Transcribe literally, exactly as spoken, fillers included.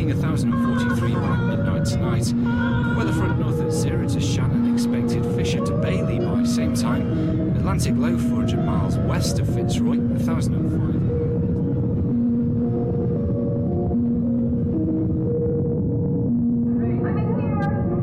Viking one thousand forty-three by midnight tonight. Weatherfront north at zero to Shannon, expected Fisher to Bailey by same time. Atlantic low four hundred miles west of Fitzroy, one thousand five.